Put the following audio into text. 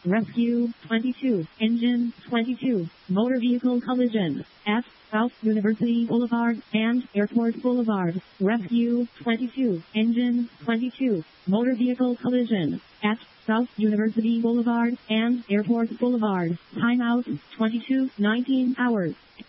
Rescue 22. Engine 22. Motor vehicle collision at South University Boulevard and Airport Boulevard. Rescue 22. Engine 22. Motor vehicle collision at South University Boulevard and Airport Boulevard. Timeout 22:19 hours.